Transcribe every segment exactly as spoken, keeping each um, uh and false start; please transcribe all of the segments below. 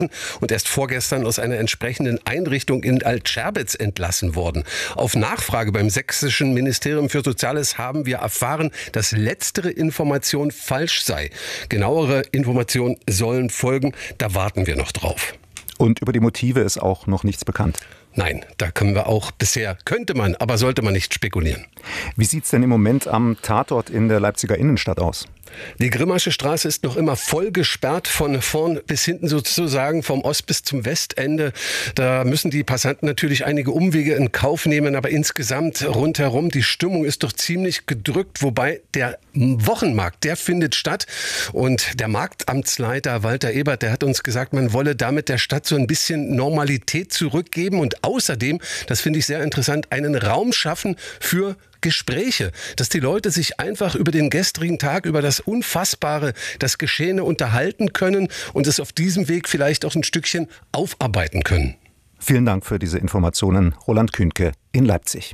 und erst vorgestern aus einer entsprechenden Einrichtung in Altscherbitz entlassen worden. Auf Nachfrage beim sächsischen Ministerium für Soziales haben wir erfahren, dass letztere Information falsch sei. Genauere Informationen sollen folgen, da warten wir noch drauf. Und über die Motive ist auch noch nichts bekannt? Nein, da können wir auch bisher, könnte man, aber sollte man nicht spekulieren. Wie sieht es denn im Moment am Tatort in der Leipziger Innenstadt aus? Die Grimmasche Straße ist noch immer voll gesperrt, von vorn bis hinten sozusagen, vom Ost- bis zum Westende. Da müssen die Passanten natürlich einige Umwege in Kauf nehmen, aber insgesamt rundherum, die Stimmung ist doch ziemlich gedrückt, wobei der Wochenmarkt, der findet statt und der Marktamtsleiter Walter Ebert, der hat uns gesagt, man wolle damit der Stadt so ein bisschen Normalität zurückgeben und außerdem, das finde ich sehr interessant, einen Raum schaffen für Gespräche, dass die Leute sich einfach über den gestrigen Tag, über das Unfassbare, das Geschehene unterhalten können und es auf diesem Weg vielleicht auch ein Stückchen aufarbeiten können. Vielen Dank für diese Informationen, Roland Kühnke in Leipzig.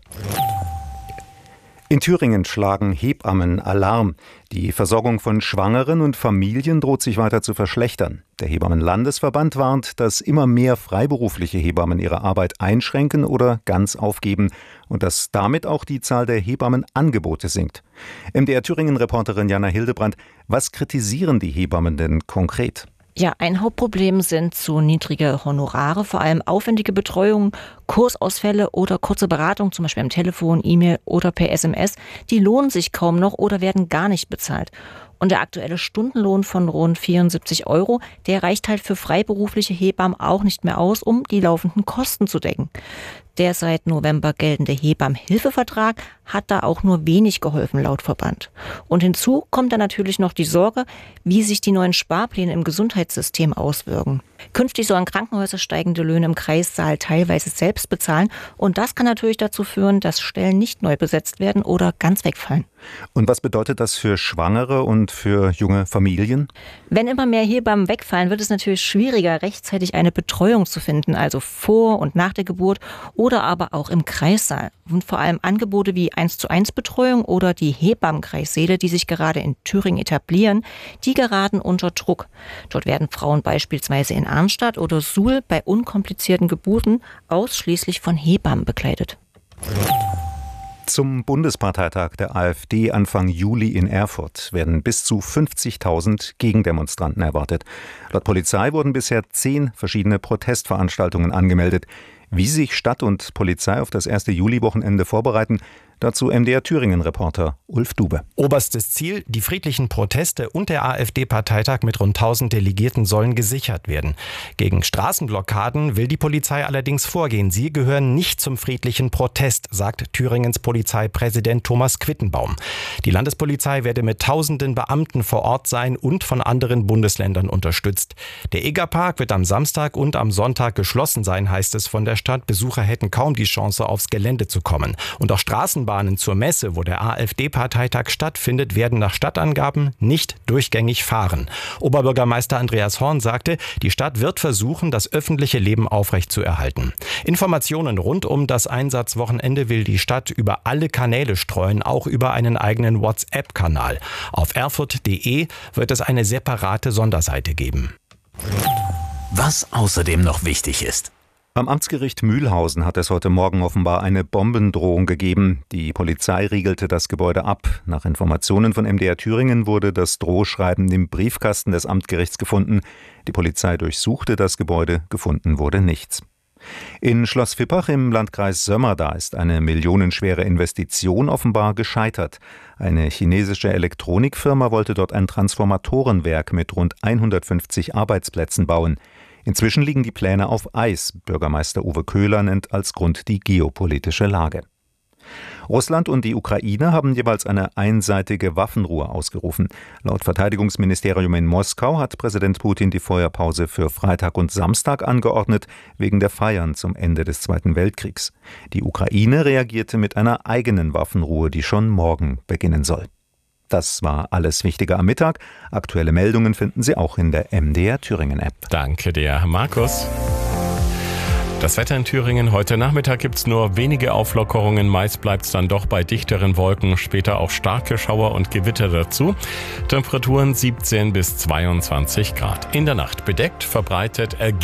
In Thüringen schlagen Hebammen Alarm. Die Versorgung von Schwangeren und Familien droht sich weiter zu verschlechtern. Der Hebammenlandesverband warnt, dass immer mehr freiberufliche Hebammen ihre Arbeit einschränken oder ganz aufgeben und dass damit auch die Zahl der Hebammenangebote sinkt. M D R Thüringen-Reporterin Jana Hildebrand, was kritisieren die Hebammen denn konkret? Ja, ein Hauptproblem sind zu niedrige Honorare, vor allem aufwendige Betreuung, Kursausfälle oder kurze Beratung, zum Beispiel am Telefon, E-Mail oder per S M S. Die lohnen sich kaum noch oder werden gar nicht bezahlt. Und der aktuelle Stundenlohn von rund vierundsiebzig Euro, der reicht halt für freiberufliche Hebammen auch nicht mehr aus, um die laufenden Kosten zu decken. Der seit November geltende Hebammenhilfevertrag hat da auch nur wenig geholfen, laut Verband. Und hinzu kommt dann natürlich noch die Sorge, wie sich die neuen Sparpläne im Gesundheitssystem auswirken. Künftig sollen Krankenhäuser steigende Löhne im Kreissaal teilweise selbst bezahlen. Und das kann natürlich dazu führen, dass Stellen nicht neu besetzt werden oder ganz wegfallen. Und was bedeutet das für Schwangere und für junge Familien? Wenn immer mehr Hebammen wegfallen, wird es natürlich schwieriger, rechtzeitig eine Betreuung zu finden, also vor und nach der Geburt oder aber auch im Kreissaal. Und vor allem Angebote wie eins zu eins Betreuung oder die Hebammenkreissäle, die sich gerade in Thüringen etablieren, die geraten unter Druck. Dort werden Frauen beispielsweise in Arnstadt oder Suhl bei unkomplizierten Geburten ausschließlich von Hebammen begleitet. Zum Bundesparteitag der AfD Anfang Juli in Erfurt werden bis zu fünfzigtausend Gegendemonstranten erwartet. Laut Polizei wurden bisher zehn verschiedene Protestveranstaltungen angemeldet. Wie sich Stadt und Polizei auf das erste Juli-Wochenende vorbereiten, dazu M D R Thüringen-Reporter Ulf Dube. Oberstes Ziel, die friedlichen Proteste und der AfD-Parteitag mit rund tausend Delegierten sollen gesichert werden. Gegen Straßenblockaden will die Polizei allerdings vorgehen. Sie gehören nicht zum friedlichen Protest, sagt Thüringens Polizeipräsident Thomas Quittenbaum. Die Landespolizei werde mit tausenden Beamten vor Ort sein und von anderen Bundesländern unterstützt. Der Egerpark wird am Samstag und am Sonntag geschlossen sein, heißt es von der Stadt. Besucher hätten kaum die Chance, aufs Gelände zu kommen. Und auch Straßenbahnen zur Messe, wo der AfD-Parteitag stattfindet, werden nach Stadtangaben nicht durchgängig fahren. Oberbürgermeister Andreas Horn sagte, die Stadt wird versuchen, das öffentliche Leben aufrechtzuerhalten. Informationen rund um das Einsatzwochenende will die Stadt über alle Kanäle streuen, auch über einen eigenen WhatsApp-Kanal. Auf erfurt punkt de wird es eine separate Sonderseite geben. Was außerdem noch wichtig ist. Am Amtsgericht Mühlhausen hat es heute Morgen offenbar eine Bombendrohung gegeben. Die Polizei riegelte das Gebäude ab. Nach Informationen von M D R Thüringen wurde das Drohschreiben im Briefkasten des Amtsgerichts gefunden. Die Polizei durchsuchte das Gebäude, gefunden wurde nichts. In Schloss Vippach im Landkreis Sömmerda ist eine millionenschwere Investition offenbar gescheitert. Eine chinesische Elektronikfirma wollte dort ein Transformatorenwerk mit rund hundertfünfzig Arbeitsplätzen bauen. Inzwischen liegen die Pläne auf Eis. Bürgermeister Uwe Köhler nennt als Grund die geopolitische Lage. Russland und die Ukraine haben jeweils eine einseitige Waffenruhe ausgerufen. Laut Verteidigungsministerium in Moskau hat Präsident Putin die Feuerpause für Freitag und Samstag angeordnet, wegen der Feiern zum Ende des Zweiten Weltkriegs. Die Ukraine reagierte mit einer eigenen Waffenruhe, die schon morgen beginnen soll. Das war alles Wichtige am Mittag. Aktuelle Meldungen finden Sie auch in der M D R Thüringen App. Danke dir, Markus. Das Wetter in Thüringen: Heute Nachmittag gibt es nur wenige Auflockerungen. Meist bleibt es dann doch bei dichteren Wolken. Später auch starke Schauer und Gewitter dazu. Temperaturen siebzehn bis zweiundzwanzig Grad. In der Nacht bedeckt, verbreitet ergeben